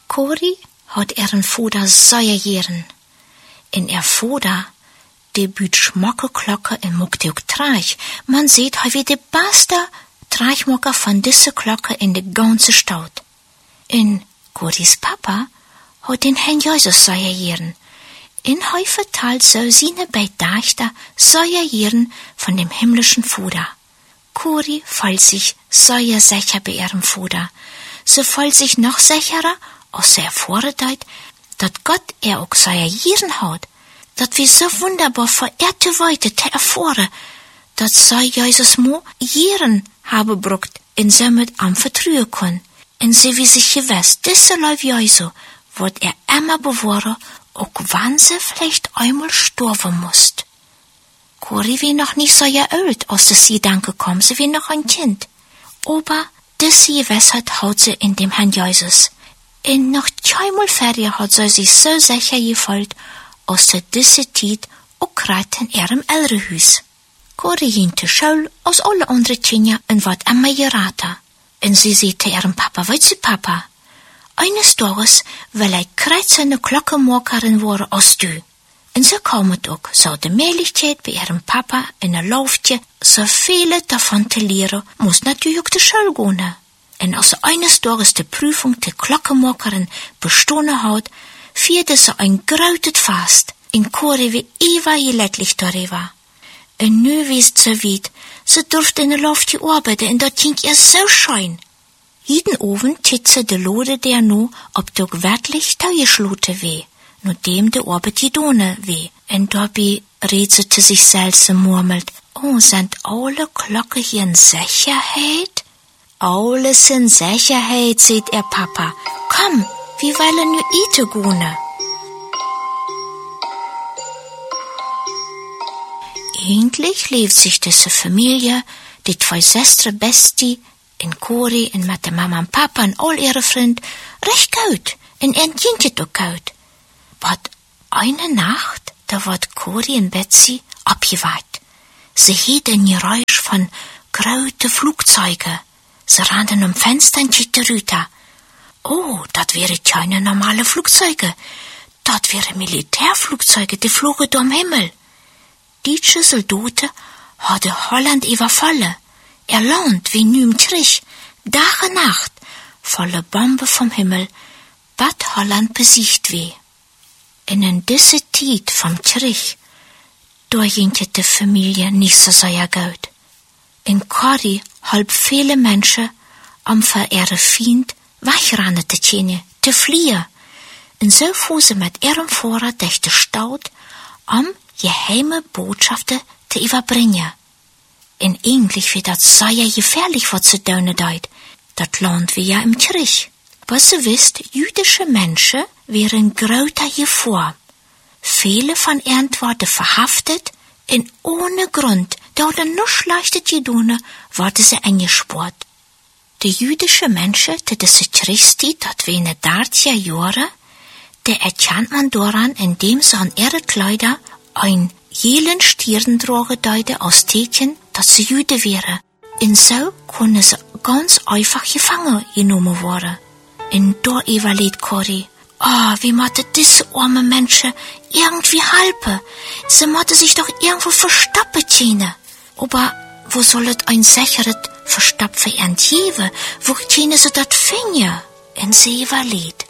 Cori had ihren Vader zeer jaren. En vader, de buurt smokke klokken en mocht ook traag. Man ziet, hij wie de beste traagmokker van deze klokken in de ganze stad. En Coris papa had den Herrn Jesus zeer jaren. En hij vertelt zo zijn Bedachter zeer jaren von dem himmlischen Vater. Cori fühlt sich sehr sicher bei ihrem Vater. Sie fühlt sich noch sicherer, als sie erfahren hat, dass Gott auch sehr jaren hat. Dat wir so wunderbar verehrte Weite te erfahren, dat zij Jesus mo jaren haben brucht en sie mit am vertrauen können. En sie wie sich gewiss, diese Leib Jesu wird immer bewahren, auch wann sie vielleicht einmal sterben muss. Cori wie noch nicht so alt, als das Gedanke kam, sie wie noch ein Kind. Aber diese Gewissheit hat sie in dem Herrn Jesus. En noch zweimal fertig hat sie sich so sicher gefühlt, als ze deze tijd ook krijgt in ihrem Elternhuis. Cori ging te school als alle andere kinderen en wat immer geraten. En sie zei te ihrem Papa, weet je Papa, eines Tages will ich krijgt seine Glockenmakerin worden als du. En so kam het ook, so de Möglichkeit bei ihrem Papa in een Laufje, so viele davon te leren, muss natürlich auch de Schule gehen. En als eines Tages de Prüfung der Glockenmakerin bestanden hat, vierde ze ein grautet Fast, in Cori wie Eva gelukkig darüber. En nu wist ze weit, ze durfte in de Luft arbeiten, en dat ging ihr so schön. Jeden Abend tit ze de Lode der nu, ob doch wirklich taugeschloten weh, nur dem de Arbeit gedone weh. En dabei rätselte sich selbst und murmelt, oh, sind alle Glocken hier in Sicherheit? Alles in Sicherheit, sagt ihr Papa. Komm, wir wollen nu eten gehen. Eigentlich lebt sich diese Familie, die zwei Schwestern Besti, in Cori, in mit der Mama und Papa und all ihre Freunde, recht gut. Und ging es auch gut. Aber eine Nacht, da wird Cori und Betsy abgeweiht. Sie hielten ein Geräusch von grauten Flugzeugen. Sie rannten um Fenster und schieten rüber. Oh, das wären keine normale Flugzeuge. Das wären Militärflugzeuge, die flogen am Himmel. Die Soldaten hadden Holland überfallen. Land wie nu im Krieg. Tag und Nacht, volle Bomben vom Himmel, bat Holland besiegt weh. In diese Zeit vom Krieg, da ging die Familie nicht so sehr gut. In Cori halb viele Menschen am für ihre Feind wegrennen te fliehen. Und so fuhren sie mit ihrem Vorrat durch die Stadt, geheime Botschaften zu überbringen. Und eigentlich wird das sehr gefährlich, was sie tun dort. Das Land wie ja im Krieg. Aber sie wisst, jüdische Menschen wären größer Gefahr. Viele von ihnen wurden verhaftet und ohne Grund, da hadden nur schlechte getan, wurden sie eingesperrt. Die jüdische Menschen, die diese Kriegszeit, das wären 30 Jahre, der erkennt man daran, indem sie an ihre Kleider ein jelen Stirn tragen aus Teken, dass sie Jüde wären. Und so können sie ganz einfach gefangen genommen werden. Und da überlegt Cori, wie möchten diese armen Menschen irgendwie helfen? Sie möchten sich doch irgendwo verstoppen können. Aber wo soll es ein sicheres Verstopp für ihren geben? Wo können sie das finden? Und sie überlegt,